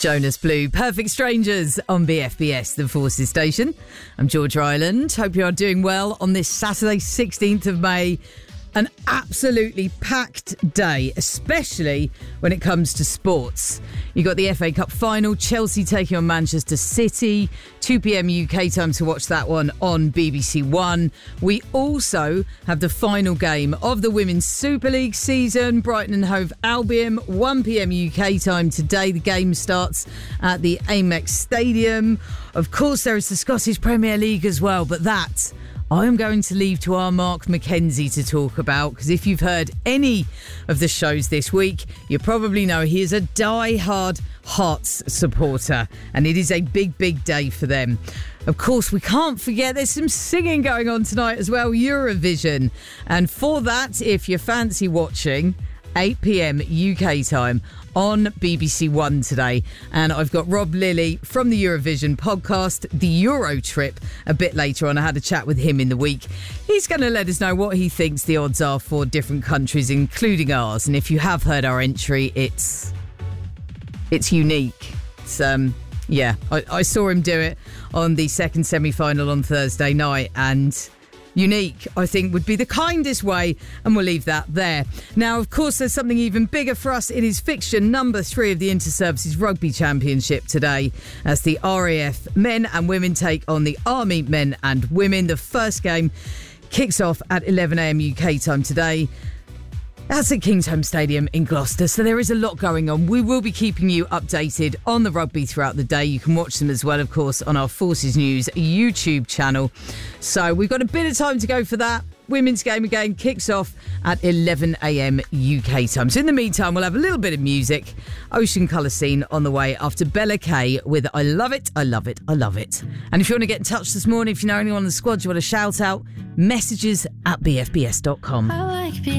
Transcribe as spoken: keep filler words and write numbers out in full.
Jonas Blue, Perfect Strangers on B F B S, the Forces Station. I'm Georgia Island. Hope you are doing well on this Saturday, sixteenth of May. An absolutely packed day, especially when it comes to sports. You got the F A Cup final, Chelsea taking on Manchester City, two p.m. U K time to watch that one on B B C One. We also have the final game of the Women's Super League season, Brighton and Hove Albion, one p.m. U K time today. The game starts at the Amex Stadium. Of course, there is the Scottish Premier League as well, but that I am going to leave to our Mark Mackenzie to talk about, because if you've heard any of the shows this week, you probably know he is a die-hard Hearts supporter, and it is a big, big day for them. Of course, we can't forget there's some singing going on tonight as well, Eurovision. And for that, if you fancy watching, eight p.m. U K time on B B C One today. And I've got Rob Lilly from the Eurovision podcast, The Euro Trip, a bit later on. I had a chat with him in the week. He's going to let us know what he thinks the odds are for different countries, including ours. And if you have heard our entry, it's it's unique. It's, um, yeah, I, I saw him do it on the second semi-final on Thursday night, and unique, I think, would be the kindest way, and we'll leave that there. Now, of course, there's something even bigger for us. It is fixture number three of the Inter-Services Rugby Championship today, as the R A F men and women take on the Army men and women. The first game kicks off at eleven a.m. U K time today. That's at Kingsholm Stadium in Gloucester, so there is a lot going on. We will be keeping you updated on the rugby throughout the day. You can watch them as well, of course, on our Forces News YouTube channel. So we've got a bit of time to go for that. Women's game again kicks off at eleven a.m. U K time. So in the meantime, we'll have a little bit of music. Ocean Colour Scene on the way after Bella Kay with I Love It, I Love It, I Love It. And if you want to get in touch this morning, if you know anyone on the squad you want to shout out, messages at b f b s dot com.